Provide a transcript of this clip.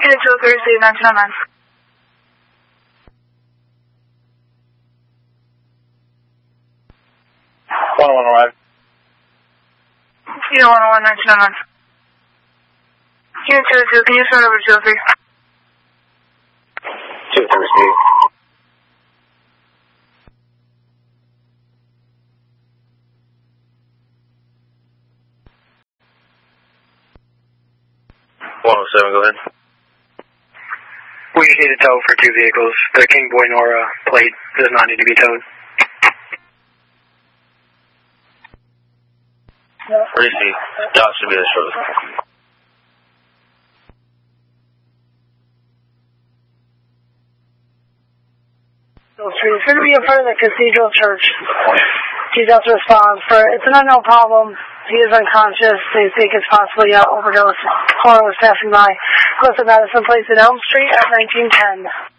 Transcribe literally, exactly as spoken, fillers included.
Unit two, Thursday, nineteen oh nine. one oh one arrived. Unit one oh one, nineteen oh nine. Unit two oh two, can you start over two oh three? two oh three. one oh seven, go ahead. We just need a tow for two vehicles. The King Boy Nora plate does not need to be towed. Receive. Doc should be there shortly. It's going to be in front of the Cathedral Church. He does respond for, it's an unknown problem. He is unconscious. They think it's possibly an overdose. Caller was passing by. Close to Madison Place at Elm Street at nineteen ten.